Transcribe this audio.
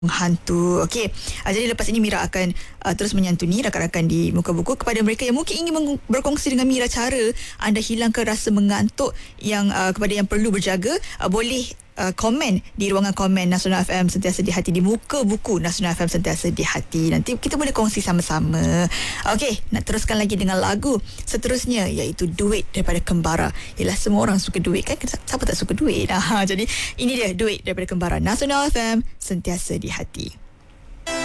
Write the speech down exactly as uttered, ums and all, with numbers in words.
Menghantu. Okey. Uh, jadi lepas ini Mira akan uh, terus menyantuni rakan-rakan di Muka Buku. Kepada mereka yang mungkin ingin meng- berkongsi dengan Mira cara anda hilangkan rasa mengantuk yang uh, kepada yang perlu berjaga, uh, boleh uh, komen di ruangan komen Nasional F M Sentiasa di Hati, di Muka Buku Nasional F M Sentiasa di Hati. Nanti kita boleh kongsi sama-sama. Okey, nak teruskan lagi dengan lagu seterusnya, iaitu Duit daripada Kembara. Yalah, semua orang suka duit kan? Siapa tak suka duit? Ha, jadi ini dia Duit daripada Kembara. Nasional F M Sentiasa di Hati.